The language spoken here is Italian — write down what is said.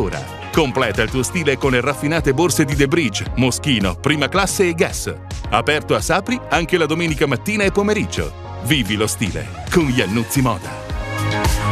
ora. Completa il tuo stile con le raffinate borse di The Bridge, Moschino, Prima Classe e Guess. Aperto a Sapri anche la domenica mattina e pomeriggio. Vivi lo stile con Iannuzzi Moda.